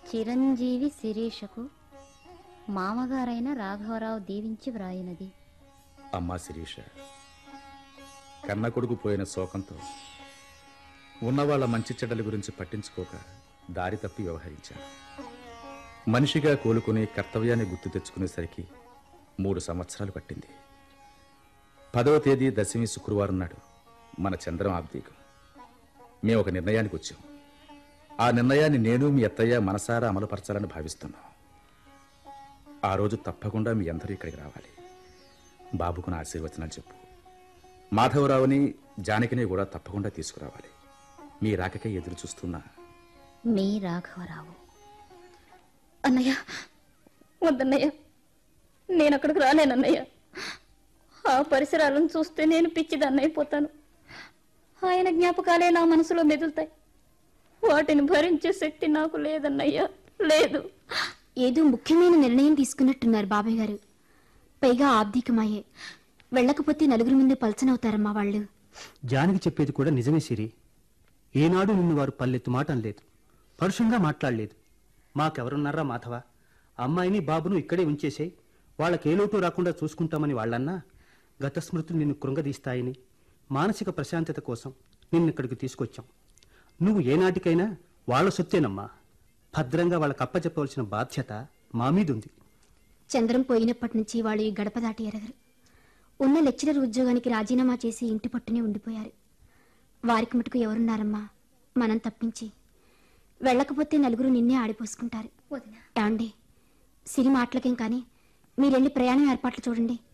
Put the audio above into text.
చిరంజీవి శిరీషకు మామగారైన రాఘవరావు దీవించి వ్రాయినది. అమ్మా శిరీష, కన్న కొడుకు పోయిన శోకంతో ఉన్నవాళ్ల మంచి చెడ్డల గురించి పట్టించుకోక దారి తప్పి వ్యవహరించాను. మనిషిగా కోలుకుని కర్తవ్యాన్ని గుర్తు తెచ్చుకునేసరికి 3 సంవత్సరాలు పట్టింది. 10వ తేదీ దశమి శుక్రవారం నాడు మన చంద్రం ఆబ్దీకం. మేము ఒక నిర్ణయానికి వచ్చాం. ఆ నిర్ణయాన్ని నేను మీ అత్తయ్య మనసారా అమలుపరచాలని భావిస్తున్నాం. ఆ రోజు తప్పకుండా మీ అందరూ ఇక్కడికి రావాలి. బాబుకు నా ఆశీర్వచనాలు చెప్పు. మాధవరావుని జానకిని కూడా తప్పకుండా తీసుకురావాలి. మీ రాకకై ఎదురు చూస్తున్నా, మీ రాఘవరావు. అన్నయ్య, వద్దన్నయ్య, నేను అక్కడికి రాలేనన్నయ్య. ఆ పరిసరాలను చూస్తే నేను పిచ్చిదన్నైపోతాను. ఆయన జ్ఞాపకాలే నా మనసులో మెదులుతాయి. వాటిని భరించే శక్తి నాకు లేదన్నయ్య, లేదు. ఏదో ముఖ్యమైన నిర్ణయం తీసుకున్నట్టున్నారు బాబాయ్ గారు. పైగా ఆబ్దికమాయే. వెళ్ళకపోతే నలుగురి ముందు పలచనవుతారమ్మా వాళ్ళు. జానకి చెప్పేది కూడా నిజమే సిరి. ఏనాడు నిన్ను వారు పల్లెత్తు మాట అనలేదు, పరుషంగా మాట్లాడలేదు. మాకెవరున్నారా మాధవ, అమ్మాయిని బాబును ఇక్కడే ఉంచేసేయి, వాళ్ళకే లోటు రాకుండా చూసుకుంటామని వాళ్ళన్నా గత స్మృతులు నిన్ను కృంగదీస్తాయని మానసిక ప్రశాంతత కోసం నిన్నిక్కడికి తీసుకొచ్చాం. నువ్వు ఏనాటికైనా వాళ్ళ సొత్తేనమ్మా. భద్రంగా వాళ్ళకి అప్పచెప్పవలసిన బాధ్యత మా మీదుంది. చంద్రం పోయినప్పటి నుంచి వాళ్ళు ఈ గడప దాటి ఎరగరు. ఉన్న లెక్చరర్ ఉద్యోగానికి రాజీనామా చేసి ఇంటి పట్టునే ఉండిపోయారు. వారికి మటుకు ఎవరున్నారమ్మా మనం తప్పించి? వెళ్ళకపోతే నలుగురు నిన్నే ఆడిపోసుకుంటారు. ఏమండి, సిరి మాటలకేం కానీ మీరెళ్ళి ప్రయాణం ఏర్పాట్లు చూడండి.